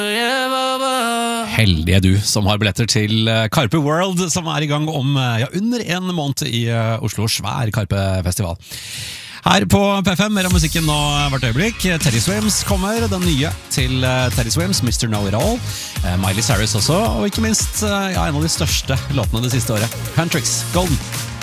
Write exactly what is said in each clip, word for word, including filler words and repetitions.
Heldige du som har billetter til Karpe World, som er i gang om ja, under en måned i Oslo, svær Karpe-festival. Her på P fem, mer av musikken nå hvert øyeblikk. Teddy Swims kommer, den nye til Teddy Swims, mister Know It All. Miley Cyrus også, og ikke minst ja, en av de største låtene det siste året. Huntrix, Golden.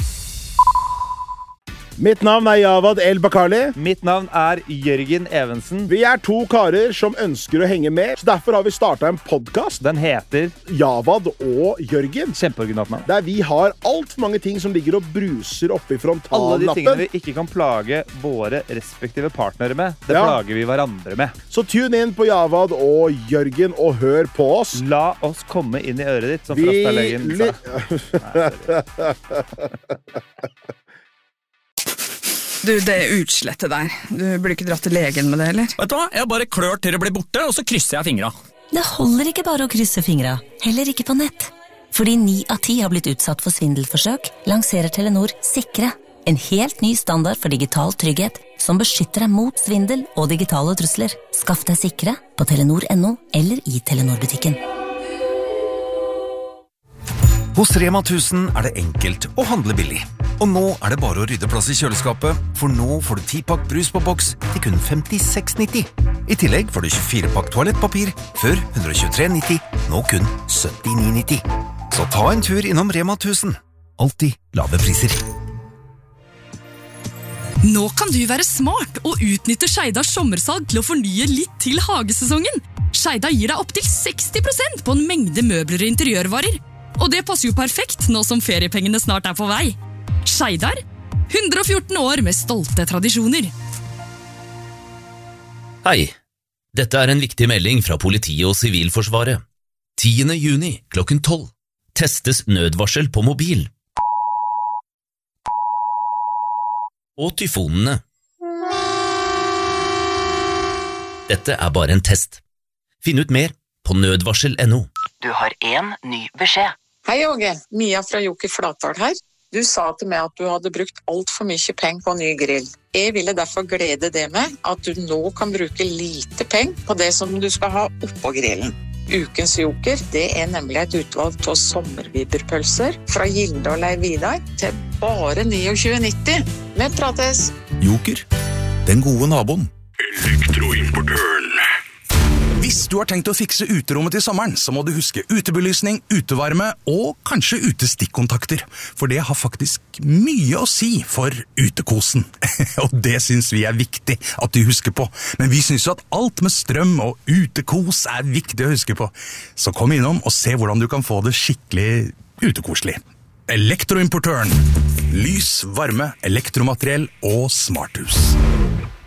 Mitt navn er Javad El Bakali. Mitt navn er Jørgen Evensen. Vi er to karer som ønsker å henge med, så derfor har vi startet en podcast. Den heter Javad og Jørgen. Kjempeoriginalt navn. Der vi har alt for mange ting som ligger og bruser oppi frontallappen. Alle de tingene vi ikke kan plage våre respektive partnere med, det ja. plager vi hverandre med. Så tune inn på Javad og Jørgen og hør på oss. La oss komme inn i øret ditt, som vi... Frastalegen sa. Du, det er utslettet der. Du burde ikke dratt til legen med det, eller? Vet du hva? Jeg bare klør til det blir borte, og så krysser jeg fingra. Det holder ikke bare å krysse fingra, heller ikke på nett. Fordi ni av ti har blitt utsatt for svindelforsøk, lanserer Telenor Sikre. En helt ny standard for digital trygghet, som beskytter deg mot svindel og digitale trusler. Skaff deg Sikre på telenor punktum no eller i Telenor-butikken. Hos Rema tusen er det enkelt å handle billig. Og nå er det bare å rydde plass i kjøleskapet, for nå får du ti pakk brus på boks til kun femtiseks nitti. I tillegg får du tjuefire pakk toalettpapir, før ett hundre og tjuetre nitti, nå kun syttini nitti. Så ta en tur innom Rema tusen. Alltid lave priser. Nå kan du være smart og utnytte Skeidars sommersalg til å fornye litt til hagesesongen. Skeidar gir deg opp til seksti prosent på en mengde møbler og interiørvarer. Og det passer jo perfekt nå som feriepengene snart er på vei. Skeidar, hundre og fjorten år med stolte tradisjoner. Hei, dette er en viktig melding fra politiet og Sivilforsvaret. tiende juni klokken tolv. Testes nødvarsel på mobil. Og tyfonene. Dette er bare en test. Finn ut mer på nødvarsel punktum no. Du har en ny beskjed. Hei Åge, Mia fra Joker Flatdal her. Du sa til meg at du hadde brukt alt for mye penger på en ny grill. Jeg ville derfor glede det med at du nå kan bruke lite penger på det som du skal ha oppå grillen. Ukens Joker, det er nemlig et utvalg av sommerviberpølser fra Gilde og Leiv Vidar til bare tjueni nitti. Vi prates! Joker, den gode naboen. Elektroimportøren. Hvis du har tenkt å fikse uterommet til sommeren, så må du huske utebelysning, utevarme og kanskje utestikkontakter. For det har faktisk mye å si for utekosen. Og det synes vi er viktig at du husker på. Men vi synes jo at alt med strøm og utekos er viktig å huske på. Så kom innom og se hvordan du kan få det skikkelig utekoselig. Elektroimportøren. Lys, varme, elektromateriell og smarthus.